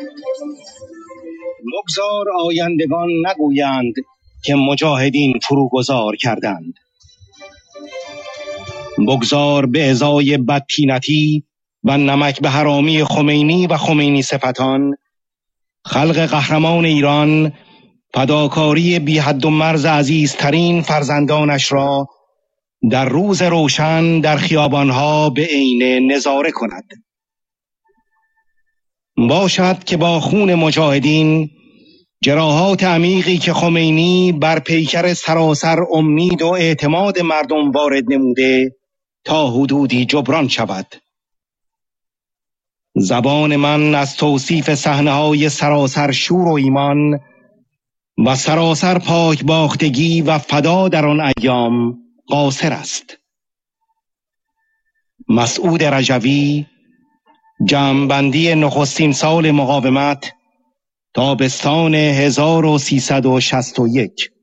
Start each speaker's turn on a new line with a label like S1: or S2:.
S1: مگذار آیندگان نگویند که مجاهدین فروگذار کردند. بگذار به ازای بدتینتی و نمک به حرامی خمینی و خمینی صفتان، خلق قهرمان ایران فداکاری بی حد و مرز عزیزترین فرزندانش را در روز روشن در خیابانها به عین نظاره کند. باشد که با خون مجاهدین جراحات عمیقی که خمینی بر پیکر سراسر امید و اعتماد مردم وارد نموده تا حدودی جبران شود. زبان من از توصیف صحنه‌های سراسر شور و ایمان و سراسر پاک باختگی و فدا در آن ایام قاصر است. مسعود رجوی، جمع‌بندی نخستین سال مقاومت، تابستان 1361.